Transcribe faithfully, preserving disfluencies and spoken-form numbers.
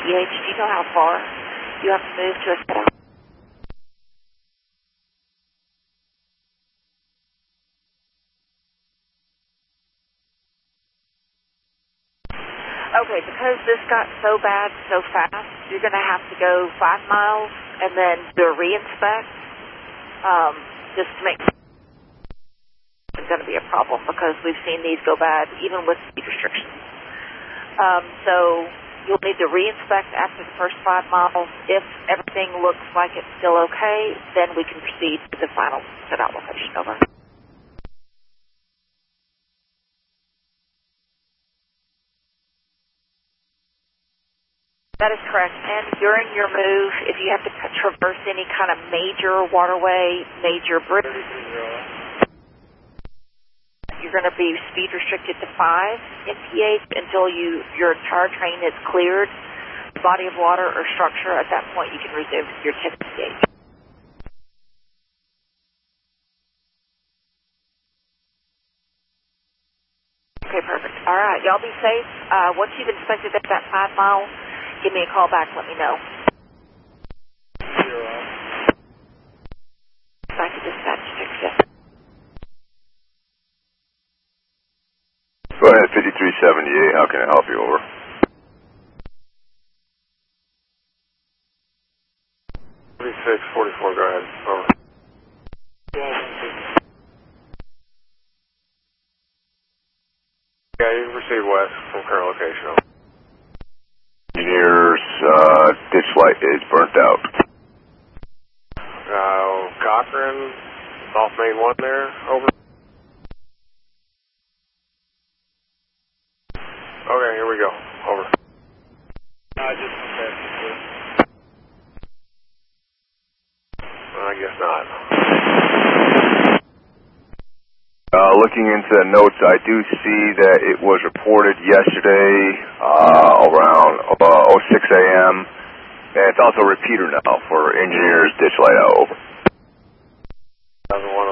H. Do you know how far you have to move to a set out? Okay, because this got so bad so fast, you're going to have to go five miles and then do a re-inspect, um, just to make sure it's going to be a problem because we've seen these go bad even with speed restrictions. Um, so you'll need to re-inspect after the first five miles. If everything looks like it's still okay, then we can proceed to the final set-out location. Over. That is correct. And during your move, if you have to traverse any kind of major waterway, major bridge, you're going to be speed restricted to five M P H until you your entire train is cleared, body of water or structure. At that point, you can resume your ten M P H. Okay, perfect. All right, y'all be safe. Uh, once you've inspected that, that five miles, give me a call back. Let me know. Zero. Back to dispatch. Fix it. Go ahead, fifty-three seventy-eight. How can I help you? Over. forty-six forty-four, go ahead. Over. Yeah, you can proceed west from current location. Over. Engineer's uh, ditch light is burnt out. Uh, Cochran, off main one there. Over. Okay, here we go. Over. I just I guess not. Uh, looking into the notes, I do see that it was reported yesterday uh, around uh, oh six a m And it's also a repeater now for engineers ditch light out. Over. one